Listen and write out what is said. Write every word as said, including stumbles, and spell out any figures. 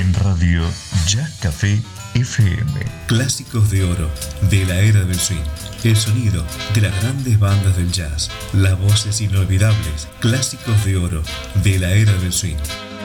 en Radio Jazz Café F M. Clásicos de oro de la era del swing. El sonido de las grandes bandas del jazz. Las voces inolvidables. Clásicos de oro de la era del swing.